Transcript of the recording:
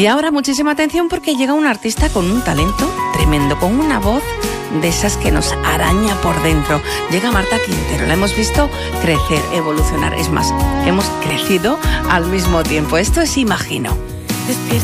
Y ahora muchísima atención porque llega un artista con un talento tremendo, con una voz de esas que nos araña por dentro. Llega Marta Quintero, la hemos visto crecer, evolucionar, es más, hemos crecido al mismo tiempo. Esto es Imagino.